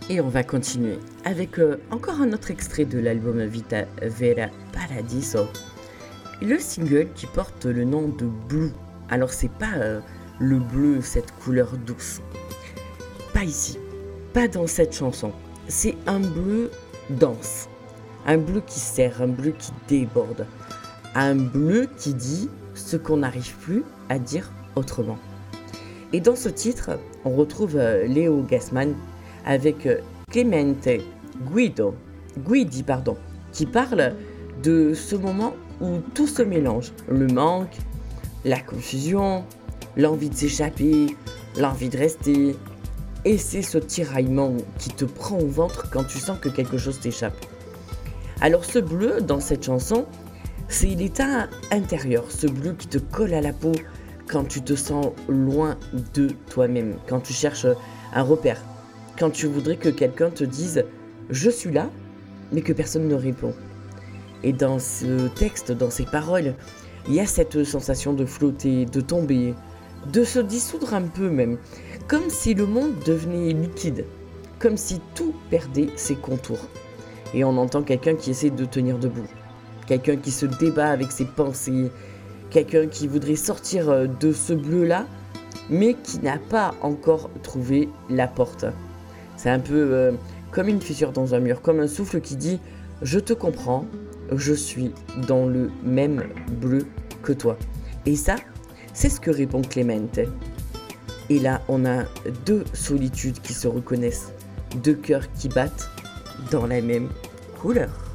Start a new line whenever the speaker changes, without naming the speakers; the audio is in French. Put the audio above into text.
Et on va continuer avec encore un autre extrait de l'album Vita Vera Paradiso. Le single qui porte le nom de Blue. Alors c'est pas le bleu, cette couleur douce. Pas ici, pas dans cette chanson. C'est un bleu dense. Un bleu qui serre, un bleu qui déborde. Un bleu qui dit ce qu'on n'arrive plus à dire autrement. Et dans ce titre, on retrouve Léo Gassman avec Clemente Guidi, qui parle de ce moment où tout se mélange. Le manque, la confusion, l'envie de s'échapper, l'envie de rester. Et c'est ce tiraillement qui te prend au ventre quand tu sens que quelque chose t'échappe. Alors ce bleu, dans cette chanson, c'est l'état intérieur, ce bleu qui te colle à la peau quand tu te sens loin de toi-même, quand tu cherches un repère, quand tu voudrais que quelqu'un te dise « je suis là », mais que personne ne répond. Et dans ce texte, dans ces paroles, il y a cette sensation de flotter, de tomber, de se dissoudre un peu même, comme si le monde devenait liquide, comme si tout perdait ses contours. Et on entend quelqu'un qui essaie de tenir debout, quelqu'un qui se débat avec ses pensées, quelqu'un qui voudrait sortir de ce bleu-là, mais qui n'a pas encore trouvé la porte. C'est un peu comme une fissure dans un mur, comme un souffle qui dit « je te comprends, je suis dans le même bleu que toi ». Et ça, c'est ce que répond Clemente. Et là, on a deux solitudes qui se reconnaissent, deux cœurs qui battent dans la même couleur.